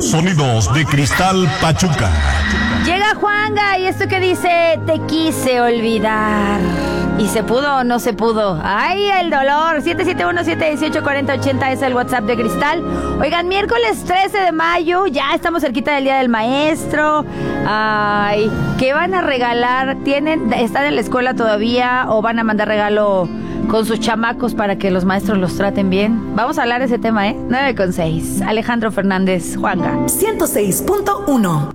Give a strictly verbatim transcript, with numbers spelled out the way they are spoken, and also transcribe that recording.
Sonidos de Cristal Pachuca. Llega Juanga y esto que dice, te quise olvidar. ¿Y se pudo o no se pudo? ¡Ay, el dolor! siete siete uno, siete uno ocho, cuatro cero ocho cero es el WhatsApp de Cristal. Oigan, miércoles trece de mayo, ya estamos cerquita del Día del Maestro. Ay, ¿qué van a regalar? ¿Tienen, están en la escuela todavía o van a mandar regalo con sus chamacos para que los maestros los traten bien? Vamos a hablar de ese tema, ¿eh? nueve con seis. Alejandro Fernández, Juanga. ciento seis punto uno.